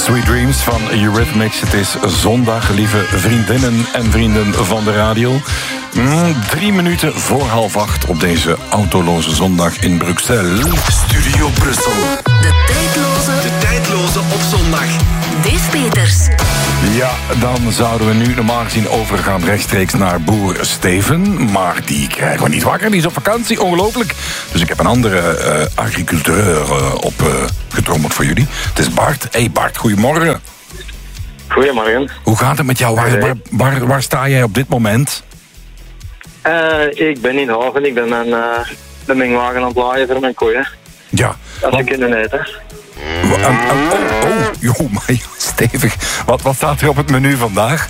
Sweet Dreams van Eurythmics. Het is zondag, lieve vriendinnen en vrienden van de radio. 3 minuten voor 7:30 op deze autoloze zondag in Bruxelles. Studio Brussel. De tijdloze op zondag. Dave Peters. Ja, dan zouden we nu normaal gezien overgaan rechtstreeks naar boer Steven. Maar die krijgen we niet wakker, die is op vakantie, ongelooflijk. Dus ik heb een andere agriculteur getrommeld voor jullie. Het is Bart. Hey Bart, goedemorgen. Goedemorgen. Hoe gaat het met jou? Waar sta jij op dit moment? Ik ben in Haven. Ik ben de mengwagen aan het laaien voor mijn koeien. Ja. Als ze kunnen eten. Maar stevig. Wat staat er op het menu vandaag?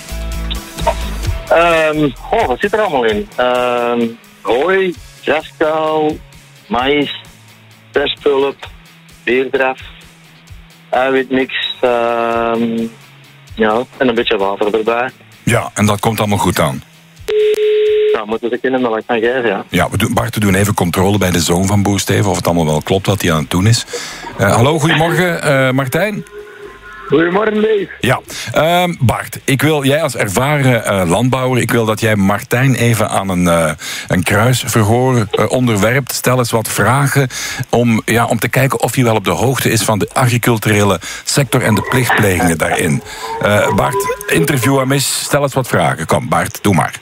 Wat zit er allemaal in? Hooi, jaskaal, maïs, perspulp, beerdraf, eiwitmix, en een beetje water erbij. Ja, en dat komt allemaal goed aan. Nou, moeten ze kunnen melk gaan geven, ja. Ja, we doen even controle bij de zoon van boer Steven, of het allemaal wel klopt wat hij aan het doen is. Hallo, goedemorgen, Martijn. Goedemorgen, Dave. Ja, Bart, jij als ervaren landbouwer, ik wil dat jij Martijn even aan een kruisverhoor onderwerpt. Stel eens wat vragen om te kijken of hij wel op de hoogte is van de agriculturele sector en de plichtplegingen daarin. Bart, interview hem eens, stel eens wat vragen. Kom, Bart, doe maar.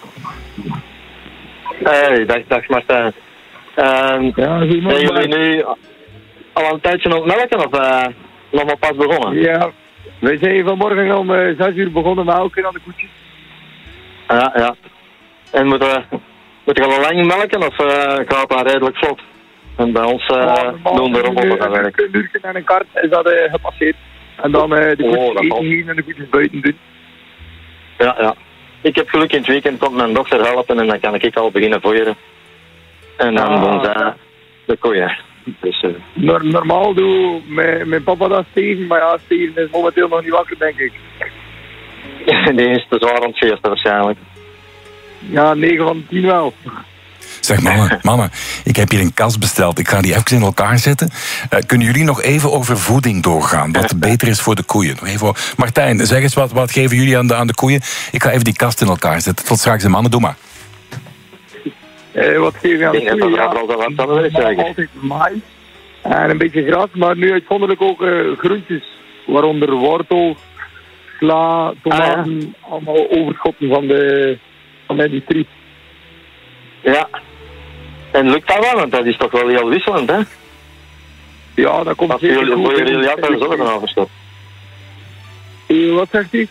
Hey, dag Martijn. Zijn jullie nu al een tijdje aan het melken of nog maar pas begonnen? Ja, wij zijn vanmorgen om 6 uur begonnen melken aan de koetjes. Ja. En moeten we al lang melken of gaat dat redelijk vlot? En bij ons doen de robotten dat werk. Een uurtje en een kart is dat gepasseerd. En dan de koetjes eten heen en de koetjes buiten doen. Ja. Ik heb geluk, in het weekend komt mijn dochter helpen en dan kan ik al beginnen voeren. En dan doen ze de koeien. Dus, normaal doe mijn papa dat Steven, maar ja, Steven is momenteel nog niet wakker, denk ik. Die is te zwaar aan het feesten waarschijnlijk. Ja, 9 van de 10 wel. Zeg mannen, ik heb hier een kast besteld. Ik ga die even in elkaar zetten. Kunnen jullie nog even over voeding doorgaan? Wat beter is voor de koeien? Nog even Martijn, zeg eens wat geven jullie aan de koeien? Ik ga even die kast in elkaar zetten. Tot straks, mannen, doe maar. Wat geef je aan de koeien? Altijd maïs en een beetje gras, maar nu uitzonderlijk ook groentjes. Waaronder wortel, sla, tomaten, allemaal overschotten van de industrie. Ja. En lukt dat wel? Want dat is toch wel heel wisselend, hè? Ja, dat komt zeker goed. Voor jullie altijd zorgen overstopt. Wat zegt u?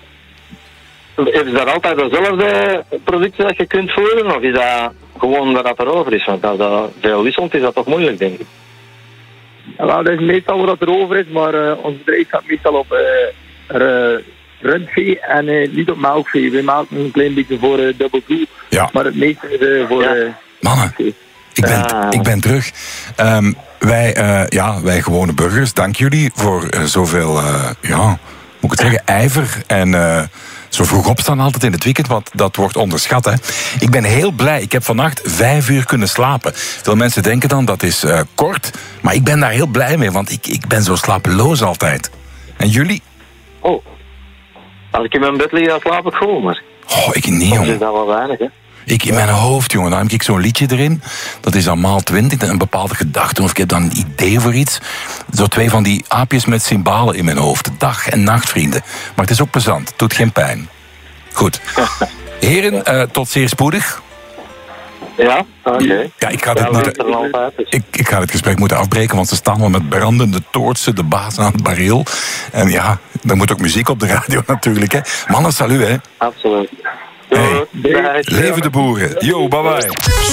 Is dat altijd dezelfde producten dat je kunt voeren? Of is dat gewoon dat erover is? Want als dat veel wisselt, is dat toch moeilijk, denk ik? Ja, dat is meestal wat er over is, maar ons bedrijf gaat meestal op rundvee en niet op melkvee. We maken een klein beetje voor Double Blue, maar het meeste is voor... Mannen, ik ben terug. Wij gewone burgers, dank jullie voor zoveel, moet ik het zeggen, ijver en... zo vroeg opstaan altijd in het weekend, want dat wordt onderschat. Hè. Ik ben heel blij. Ik heb vannacht 5 uur kunnen slapen. Veel mensen denken dan dat is kort, maar ik ben daar heel blij mee, want ik ben zo slapeloos altijd. En jullie? Oh, als ik in mijn bed lig, dan slaap ik gewoon, maar... Ik niet, jongen. Dat is dat wel weinig, hè? In mijn hoofd, jongen, dan heb ik zo'n liedje erin. Dat is dan maal 20, een bepaalde gedachte. Of ik heb dan een idee voor iets. Zo 2 van die aapjes met cymbalen in mijn hoofd. Dag en nacht, vrienden. Maar het is ook plezant. Het doet geen pijn. Goed. Heren, tot zeer spoedig. Ja, oké. Ja, ik ga dit gesprek moeten afbreken, want ze staan wel met brandende toortsen, de baas aan het bareel. En ja, er moet ook muziek op de radio natuurlijk, hè. Mannen, salut, hè. Absoluut. Hey, leven de boeren. Yo, bye bye.